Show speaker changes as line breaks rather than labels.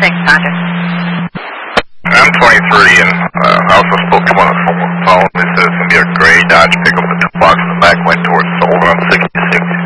Roger.
I'm 23, and I also spoke to one on the phone. They said it's going to be a gray Dodge pickup with 2 blocks in the back going towards Sullivan on 66.